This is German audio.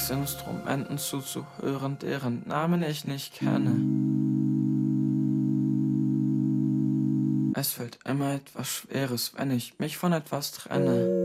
Instrumenten zuzuhören, deren Namen ich nicht kenne. Es fällt immer etwas Schweres, wenn ich mich von etwas trenne.